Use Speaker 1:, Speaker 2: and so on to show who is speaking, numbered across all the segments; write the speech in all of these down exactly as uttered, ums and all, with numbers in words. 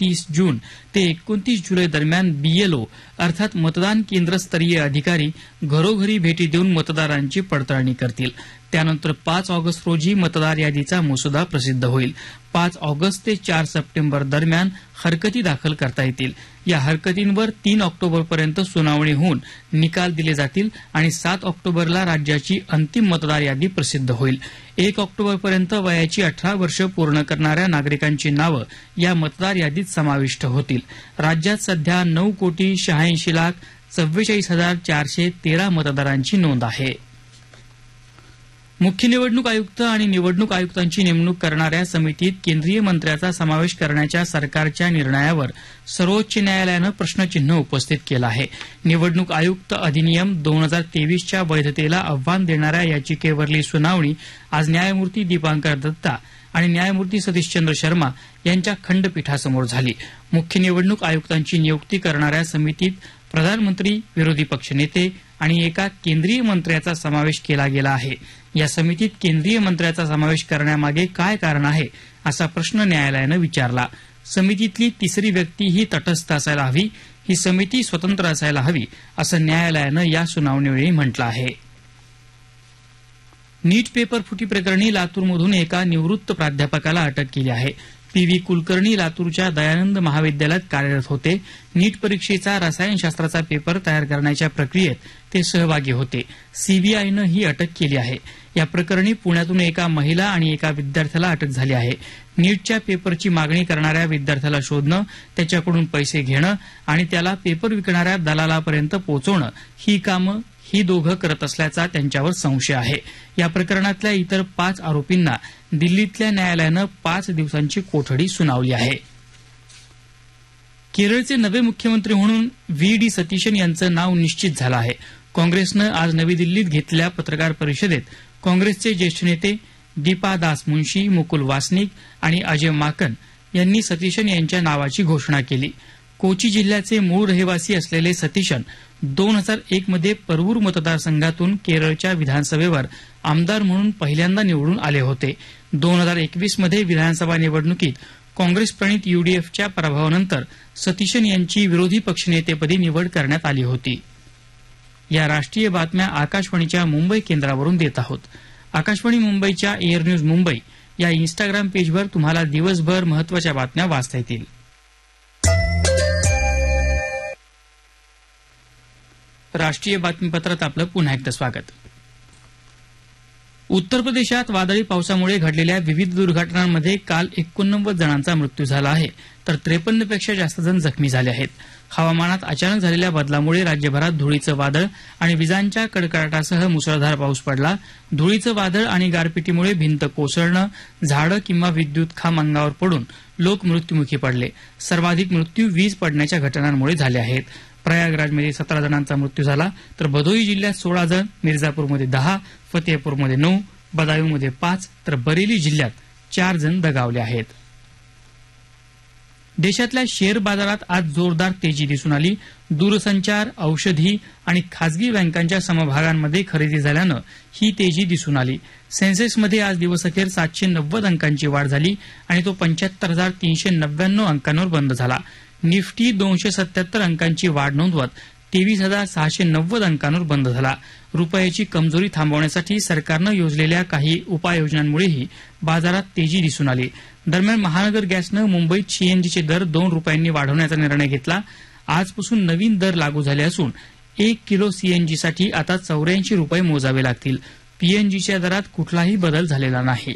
Speaker 1: तीस जून ते एकोणतीस जुलै दरम्यान बीएलओ अर्थात मतदान केंद्रस्तरीय अधिकारी घरोघरी भेटी देऊन मतदारांची पडताळणी करतील. त्यानंतर पाच ऑगस्ट रोजी मतदार यादीचा मसुदा प्रसिद्ध होईल. पाच ऑगस्ट ते चार सप्टेंबर दरम्यान हरकती दाखल करता येतील. या हरकतींवर तीन ऑक्टोबरपर्यंत सुनावणी होऊन निकाल दिले जातील आणि सात ऑक्टोबरला राज्याची अंतिम मतदार यादी प्रसिद्ध होईल. एक ऑक्टोबरपर्यंत वयाची अठरा वर्ष पूर्ण करणाऱ्या नागरिकांची नावं या मतदार यादीत समाविष्ट होतील. राज्यात सध्या नऊ कोटी शहाऐंशी लाख चव्वेचाळीस हजार चारशे तेरा मतदारांची नोंद आहे. मुख्य निवडणूक आयुक्त आणि निवडणूक आयुक्तांची नेमणूक करणाऱ्या समितीत केंद्रीय मंत्र्याचा समावेश करण्याच्या सरकारच्या निर्णयावर सर्वोच्च न्यायालयानं प्रश्नचिन्ह उपस्थित केलं आहे. निवडणूक आयुक्त अधिनियम दोन हजार तेवीसच्या वैधतेला आव्हान देणाऱ्या याचिकेवरली सुनावणी आज न्यायमूर्ती दीपांकर दत्ता आणि न्यायमूर्ती सतीशचंद्र शर्मा यांच्या खंडपीठासमोर झाली. मुख्य निवडणूक आयुक्तांची नियुक्ती करणाऱ्या समितीत प्रधानमंत्री, विरोधी पक्षनेते आणि एका केंद्रीय मंत्र्याचा समावेश केला गेला आहे. या समितीत केंद्रीय मंत्र्याचा समावेश करण्यामागे काय कारण आहे असा प्रश्न न्यायालयानं विचारला. समितीतली तिसरी व्यक्ती ही तटस्थ असायला हवी, ही समिती स्वतंत्र असायला हवी असं न्यायालयानं या सुनावणीवेळी म्हटलं आहे. नीट पेपर फुटी प्रकरणी लातूरमधून एका निवृत्त प्राध्यापकाला अटक केली आहे. पी व्ही कुलकर्णी लातूरच्या दयानंद महाविद्यालयात कार्यरत होते. नीट परीक्षेचा रसायनशास्त्राचा पेपर तयार करण्याच्या प्रक्रियेत ते सहभागी होते. सीबीआयनं ही अटक केली आहे. या प्रकरणी पुण्यातून एका महिला आणि एका विद्यार्थ्याला अटक झाली आहे. नीटच्या पेपरची मागणी करणाऱ्या विद्यार्थ्याला शोधणं, त्याच्याकडून पैसे घेणं आणि त्याला पेपर विकणाऱ्या दलालापर्यंत पोहोचवणं ही कामं ही दोघं करत असल्याचा त्यांच्यावर संशय आहे. या प्रकरणातल्या इतर पाच आरोपींना दिल्लीतल्या न्यायालयानं पाच दिवसांची कोठडी सुनावली आहे. केरळचे नवे मुख्यमंत्री म्हणून व्ही डी सतीशन यांचं नाव निश्चित झालं आहे. काँग्रेसनं आज नवी दिल्लीत घेतलेल्या पत्रकार परिषदेत काँग्रेसचे ज्येष्ठ नेते दीपा दास मुन्शी, मुकुल वासनिक आणि अजय माकन यांनी सतीशन यांच्या नावाची घोषणा केली. कोची जिल्ह्याचे मूळ रहिवासी असलेले सतीशन दोन हजार एक मध्ये परवूर मतदारसंघातून केरळच्या विधानसभेवर आमदार म्हणून पहिल्यांदा निवडून आले होते. दोन हजार एकवीस मध्ये विधानसभा निवडणुकीत काँग्रेस प्रणित यूडीएफच्या पराभवानंतर सतीशन यांची विरोधी पक्षनेतेपदी निवड करण्यात आली होती. या राष्ट्रीय बातम्या आकाशवाणीच्या मुंबई केंद्रावरून देत आहोत. आकाशवाणी मुंबईच्या एअर न्यूज मुंबई या इन्स्टाग्राम पेजवर तुम्हाला दिवसभर महत्वाच्या बातम्या वाचता येतील. राष्ट्रीय बातमीपत्रात आपलं पुन्हा एकदा स्वागत. उत्तर प्रदेशात वादळी पावसामुळे घडलेल्या विविध दुर्घटनांमध्ये काल एकोणनव्वद जणांचा मृत्यू झाला आहे, तर त्रेपन्न पेक्षा जास्त जण जखमी झाले आहेत. हवामानात अचानक झालेल्या बदलामुळे राज्यभरात धुळीचं वादळ आणि विजांच्या कडकडाटासह मुसळधार पाऊस पडला. धुळीचं वादळ आणि गारपिटीमुळे भिंत कोसळणं, झाडं किंवा विद्युत खांब अंगावर पडून लोक मृत्युमुखी पडले. सर्वाधिक मृत्यू वीज पडण्याच्या घटनांमुळे झाले आहेत. प्रयागराजमध्ये सतरा जणांचा मृत्यू झाला, तर भदोही जिल्ह्यात सोळा जण, मिर्झापूरमध्ये दहा, फतेहपूरमध्ये नऊ, बदायूंमध्ये पाच, तर बरेली जिल्ह्यात चार जण दगावले आहेत. देशातल्या शेअर बाजारात आज जोरदार तेजी दिसून आली. दूरसंचार, औषधी आणि खासगी बँकांच्या समभागांमध्ये खरेदी झाल्यानं ही तेजी दिसून आली. सेन्सेक्समध्ये आज दिवसअखेर सातशे नव्वद अंकांची वाढ झाली आणि तो पंच्याहत्तर हजार तीनशे नव्याण्णव अंकांवर बंद झाला. निफ्टी दोनशे सत्याहत्तर अंकांची वाढ नोंदवत तेवीस हजार सहाशे नव्वद अंकांवर बंद झाला. रुपयाची कमजोरी थांबवण्यासाठी सरकारनं योजलेल्या काही उपाययोजनांमुळेही बाजारात तेजी दिसून आली. दरम्यान महानगर गॅसनं मुंबईत सीएनजीचे दर दोन रुपयांनी वाढवण्याचा निर्णय घेतला. आजपासून नवीन दर लागू झाले असून एक किलो सीएनजीसाठी आता चौऱ्याऐंशी रुपये मोजावे लागतील. पीएनजीच्या दरात कुठलाही बदल झालेला नाही.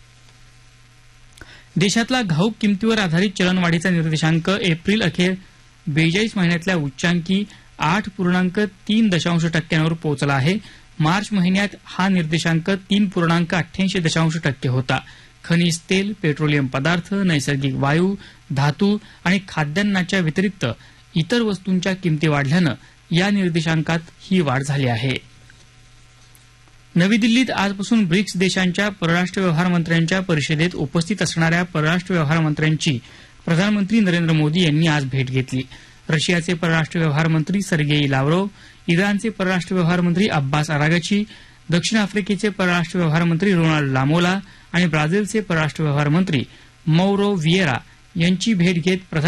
Speaker 1: देशातला घाऊक किमतीवर आधारित चलनवाढीचा निर्देशांक एप्रिल अखेर बेचाळीस महिन्यातल्या उच्चांकी आठ पूर्णांक तीन दशांश टक्क्यांवर पोहोचला आहे. मार्च महिन्यात हा निर्देशांक तीन पूर्णांक अठ्ठ्याऐंशी दशांश टक्के होता. खनिज तेल, पेट्रोलियम पदार्थ, नैसर्गिक वायू, धातू आणि खाद्यान्नाच्या व्यतिरिक्त इतर वस्तूंच्या किमती वाढल्यानं या निर्देशांकात ही वाढ झाली आहे. नवी दिल्लीत आजपासून ब्रिक्स देशांच्या परराष्ट्र व्यवहार मंत्र्यांच्या परिषदेत उपस्थित असणाऱ्या परराष्ट्र व्यवहार मंत्र्यांची प्रधानमंत्री नरेंद्र मोदी यांनी आज भेट घेतली. रशियाचे परराष्ट्र व्यवहार मंत्री सर्गेई लाव्हरोव्ह, इराणचे परराष्ट्र व्यवहार मंत्री अब्बास अरागची, दक्षिण आफ्रिकेचे परराष्ट्र व्यवहार मंत्री रोनाल्ड लामोला आणि ब्राझीलचे परराष्ट्र व्यवहार मंत्री मौरो व्हिएरा यांची भेट घेत